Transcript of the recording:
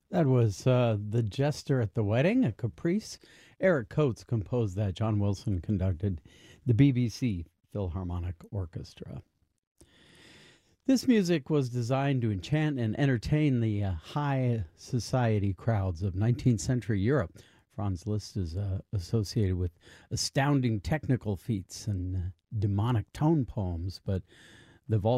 That was The Jester at the Wedding, a caprice. Eric Coates composed that. John Wilson conducted the BBC Philharmonic Orchestra. This music was designed to enchant and entertain the high society crowds of 19th century Europe. Franz Liszt is associated with astounding technical feats and demonic tone poems, but the